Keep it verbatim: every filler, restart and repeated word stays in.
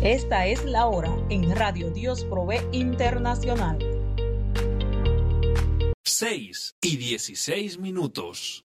Esta es la hora en Radio Dios Provee Internacional. seis y dieciséis minutos.